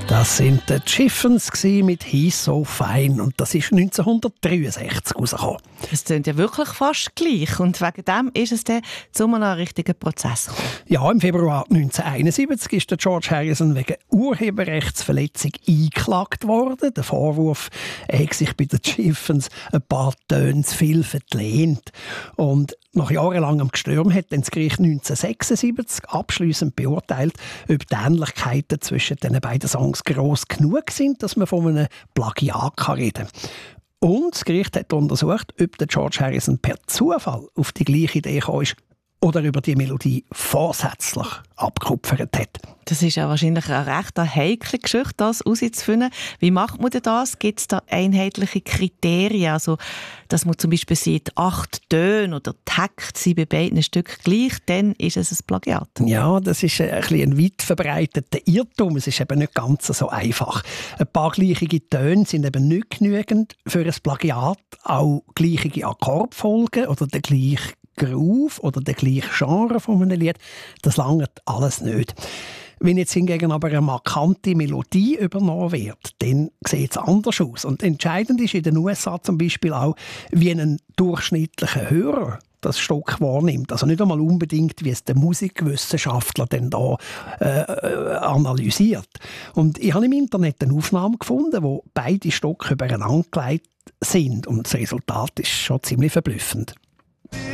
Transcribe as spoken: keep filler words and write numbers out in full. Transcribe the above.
Das sind die Chiffons mit «He's so fine» und das ist neunzehnhundertdreiundsechzig rausgekommen. Das klingt ja wirklich fast gleich und wegen dem ist es dann zu einem richtigen Prozess gekommen. Ja, im Februar neunzehnhunderteinundsiebzig ist der George Harrison wegen Urheberrechtsverletzung eingeklagt worden. Der Vorwurf, er hätte sich bei den Chiffons ein paar Töne zu viel verlehnt. Und nach jahrelangem Gestürm hat dann das Gericht neunzehnhundertsechsundsiebzig abschliessend beurteilt, ob die Ähnlichkeiten zwischen den beiden Songs gross genug sind, dass man von einem Plagiat reden kann. Und das Gericht hat untersucht, ob der George Harrison per Zufall auf die gleiche Idee gekommen ist oder über die Melodie vorsätzlich abgekupfert hat. Das ist ja wahrscheinlich eine recht heikle Geschichte, das herauszufinden. Wie macht man denn das? Gibt es da einheitliche Kriterien? Also, dass man zum Beispiel sieht, acht Töne oder Takt sind bei beiden Stücken gleich, dann ist es ein Plagiat. Ja, das ist ein, ein weit verbreiteter Irrtum. Es ist eben nicht ganz so einfach. Ein paar gleiche Töne sind eben nicht genügend für ein Plagiat. Auch gleiche Akkordfolgen oder der gleiche Groove oder der gleiche Genre von einem Lied, das langt alles nicht. Wenn jetzt hingegen aber eine markante Melodie übernommen wird, dann sieht es anders aus. Und entscheidend ist in den U S A zum Beispiel auch, wie ein durchschnittlicher Hörer das Stück wahrnimmt. Also nicht einmal unbedingt, wie es der Musikwissenschaftler denn da äh, analysiert. Und ich habe im Internet eine Aufnahme gefunden, wo beide Stücke übereinander gelegt sind. Und das Resultat ist schon ziemlich verblüffend.